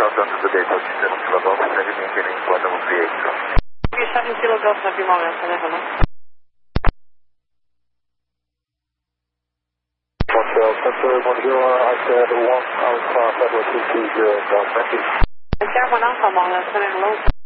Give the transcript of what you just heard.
Countdown to the date of 7 kilo golf, maintaining flight level 38. 7 kilo golf, Happy Moment, hello. Control 10, I said 1 Alpha, Federal 220, thank you. Air 1 Alpha, Mong, hello.